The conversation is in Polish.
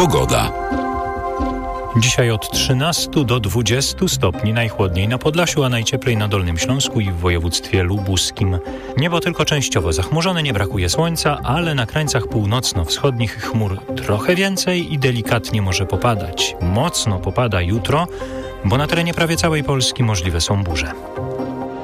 Pogoda. Dzisiaj od 13 do 20 stopni najchłodniej na Podlasiu, a najcieplej na Dolnym Śląsku i w województwie lubuskim. Niebo tylko częściowo zachmurzone, nie brakuje słońca, ale na krańcach północno-wschodnich chmur trochę więcej i delikatnie może popadać. Mocno popada jutro, bo na terenie prawie całej Polski możliwe są burze.